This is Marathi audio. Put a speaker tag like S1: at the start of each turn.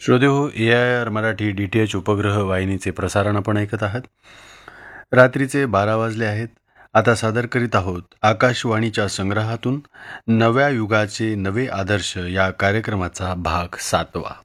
S1: श्रोतेहो, AIR मराठी DTH उपग्रह वाहिनीचे प्रसारण आपण ऐकत आहात. रात्रीचे 12 वाजले आहेत. आता सादर करीत आहोत आकाशवाणीच्या संग्रहातून नव्या युगाचे नवे आदर्श या कार्यक्रमाचा भाग 7वा.